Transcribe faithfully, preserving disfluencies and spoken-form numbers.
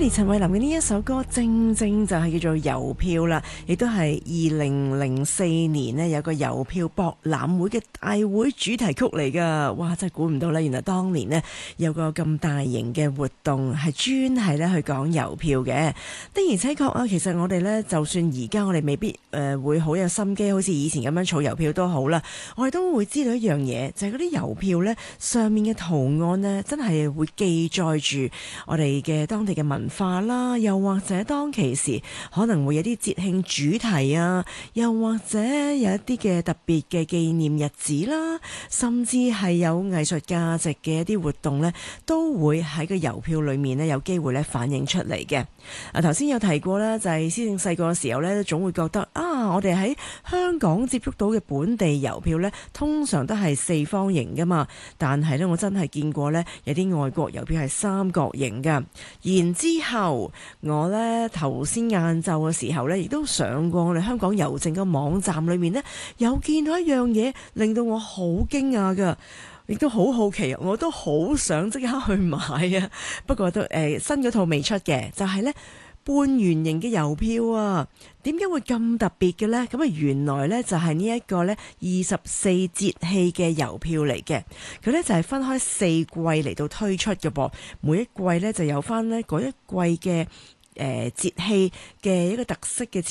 Kelly 陳慧琳嘅呢一首歌正正就係叫做郵票啦，亦都係二零零四年呢有個郵票博覽會嘅大會主題曲嚟噶。哇，真係估唔到咧，原來當年呢有個咁大型嘅活動係專係咧去講郵票嘅。的而且確啊，其實我哋呢，就算而家我哋未必誒、呃、會好有心機，好似以前咁樣儲郵票都好啦，我哋都會知道一樣嘢，就係嗰啲郵票呢上面嘅圖案呢，真係會記載住我哋嘅當地嘅文化啦，又或者當其時可能會有啲節慶主題啊，又或者有一啲嘅特別嘅紀念日子啦，甚至係有藝術價值嘅一啲活動呢，都會喺個郵票裏面呢有機會咧反映出嚟嘅。啊，頭先有提過啦，就係師正細個嘅時候呢，總會覺得啊，我哋喺香港接觸到嘅本地郵票呢，通常都係四方形噶嘛，但係呢，我真係見過呢，有啲外國郵票係三角形噶。然之後我呢頭先晏晝嘅時候呢，亦都上過我哋香港郵政嘅網站裏面呢，有見到一樣嘢，令到我好驚訝噶，亦都好好奇，我都好想即刻去買啊！不過都誒、呃、新嗰套未出嘅，就係、是、呢半圓形嘅郵票啊！點解會咁特別嘅呢？咁啊，原來呢就係呢一個呢二十四節氣嘅郵票嚟嘅。佢呢就係分開四季嚟到推出嘅噃，每一季呢就有翻呢嗰一季嘅誒節氣嘅一個特色嘅